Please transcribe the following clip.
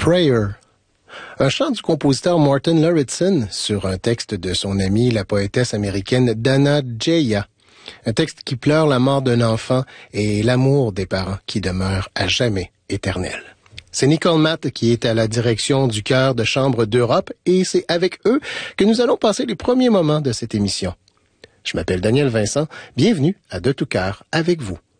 Prayer. Un chant du compositeur Martin Lauritsen sur un texte de son amie, la poétesse américaine Dana Gea. Un texte qui pleure la mort d'un enfant et l'amour des parents qui demeure à jamais éternel. C'est Nicole Matt qui est à la direction du chœur de chambre d'Europe et c'est avec eux que nous allons passer les premiers moments de cette émission. Je m'appelle Daniel Vincent, bienvenue à De tout cœur avec vous.